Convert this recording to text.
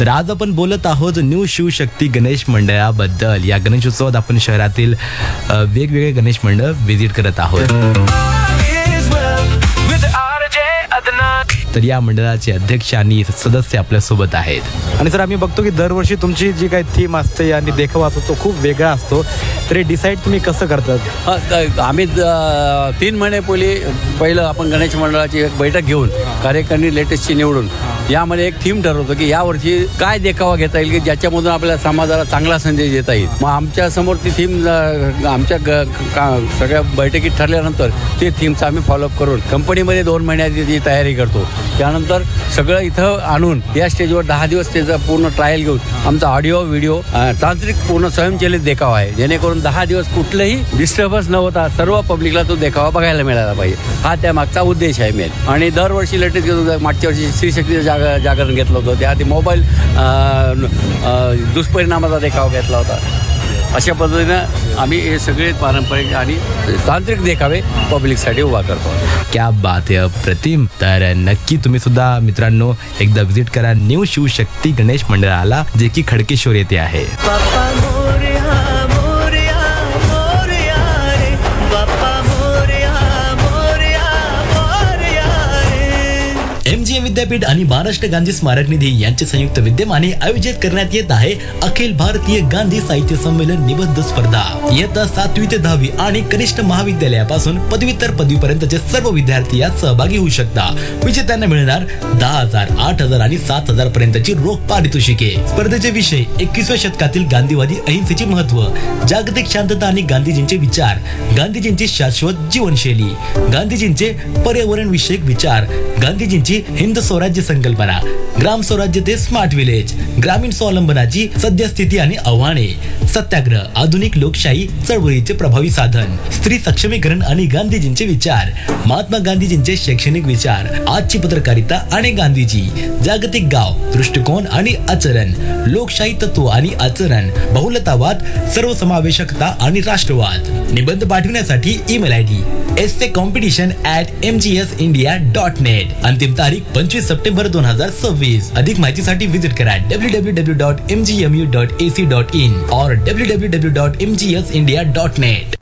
तर आज आपण बोलत आहोत न्यू शिवशक्ती गणेश मंडळाबद्दल. या गणेशोत्सवात आपण शहरातील वेगवेगळे गणेश मंडळ व्हिजिट करत आहोत. तर या मंडळाचे अध्यक्ष आणि सदस्य आपल्या सोबत आहेत. आणि सर, आम्ही बघतो की दरवर्षी तुमची जी काही थीम असते आणि देखावा असतो तो खूप वेगळा असतो. तरी डिसाईड तुम्ही कसं करतात? आम्ही 3 महिन्यापूर्वी पहिलं आपण गणेश मंडळाची एक बैठक घेऊन कार्यकारिणी लेटेस्टची निवडून यामध्ये एक थीम ठरवतो की यावर्षी काय देखावा घेता येईल की ज्याच्यामधून आपल्या समाजाला चांगला संदेश देता येईल. मग आमच्या समोर ती थीम आमच्या सगळ्या बैठकीत ठरल्यानंतर ते थीमचं आम्ही फॉलोअप करून कंपनीमध्ये 2 महिन्याची ती तयारी करतो. त्यानंतर सगळं इथं आणून या स्टेजवर 10 दिवस त्याचा पूर्ण ट्रायल घेऊन आमचा ऑडिओ व्हिडिओ तांत्रिक पूर्ण स्वयंचलित देखावा आहे, जेणेकरून 10 दिवस कुठलंही डिस्टर्बन्स न होता सर्व पब्लिकला तो देखावा बघायला मिळाला पाहिजे. हा त्या मागचा उद्देश आहे मेन. आणि दरवर्षी लेटेस्ट घेतो. मागच्या वर्षी स्त्रीशक्तीचं जागरण घेतलं होतं, त्याआधी मोबाईल दुष्परिणामाचा देखावा घेतला होता. अशा पद्धतीनं आम्ही हे सगळे पारंपरिक आणि तांत्रिक देखावे पब्लिकसाठी उभा करतो. क्या बात आहे, अप्रतिम. तर नक्की तुम्ही सुद्धा मित्रांनो एकदा व्हिजिट करा न्यू शिवशक्ती गणेश मंडळाला, जे की खडकेश्वर येथे आहे. MGM विद्यापीठ आणि महाराष्ट्र गांधी स्मारक निधी यांचे संयुक्त विद्यमाने आयोजित करण्यात येत आहे अखिल भारतीय गांधी साहित्य संमेलन निबंध स्पर्धा. इयत्ता 7वी ते 10वी आणि कनिष्ठ महाविद्यालयापासून पदव्युत्तर पदवीपर्यंतचे सर्व विद्यार्थी यात सहभागी होऊ शकतात. विजेत्यांना मिळणार 10,000, 8,000 आणि 7,000 पर्यंतची रोख पारितोषिके. स्पर्धेचे विषय 21व्या शतकातील गांधीवादी अहिंसेचे महत्व, जागतिक शांतता आणि गांधीजींचे विचार, गांधीजींची शाश्वत जीवनशैली, गांधीजींचे पर्यावरण विषयक विचार, गांधीजींची हिंद स्वराज्य संकल्पना, ग्राम स्वराज्य ते स्मार्ट विलेज, ग्रामीण स्वावलंबनाची सद्यस्थिती आणि आव्हाने, सत्याग्रह, आधुनिक लोकशाही चळवळीचे प्रभावी साधन, स्त्री सक्षमीकरण आणि गांधीजींचे विचार, महात्मा गांधीजींचे शैक्षणिक विचार, आजची पत्रकारिता आणि गांधीजी, जागतिक गाव, दृष्टिकोन आणि आचरण, लोकशाही तत्व आणि आचरण, बहुलतावाद, सर्वसमावेशकता आणि राष्ट्रवाद. निबंध पाठवण्यासाठी ईमेल ID essaycompetition@mgsindia.net. अंतिम तारीख 25 सप्टेंबर 2026. अधिक माहितीसाठी विजिट करा www.mgmu.ac.in और www.mgsindia.net.